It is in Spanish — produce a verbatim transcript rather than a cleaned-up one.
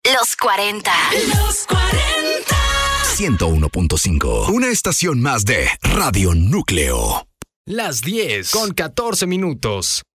Los cuarenta. Los cuarenta. ciento uno punto cinco. Una estación más de Radio Núcleo. Las diez con catorce minutos.